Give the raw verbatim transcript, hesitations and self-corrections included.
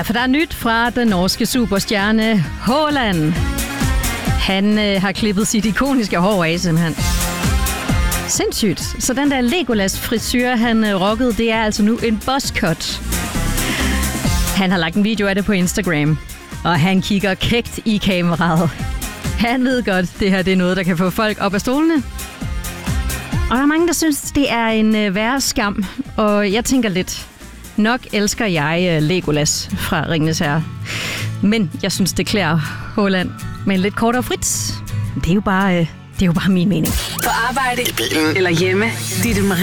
for der er nyt fra den norske superstjerne Haaland. Han øh, har klippet sit ikoniske hår af, simpelthen. Sindssygt. Så den der Legolas-frisyr, han øh, rockede, det er altså nu en buzzcut. Han har lagt en video af det på Instagram, og han kigger kægt i kameraet. Han ved godt, det her det er noget, der kan få folk op af stolene. Og der er mange, der synes, det er en øh, værre skam. Og jeg tænker lidt, nok elsker jeg øh, Legolas fra Ringenes Herre. Men jeg synes, det klæder Haaland med en lidt kortere frit. Det er jo bare, øh, det er jo bare min mening. På arbejde, i bilen eller hjemme. Ditte Marie.